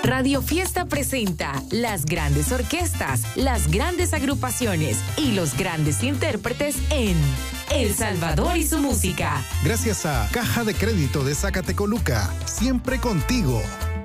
Radio Fiesta presenta las grandes orquestas, las grandes agrupaciones y los grandes intérpretes en El Salvador y su música. Gracias a Caja de Crédito de Zacatecoluca, siempre contigo.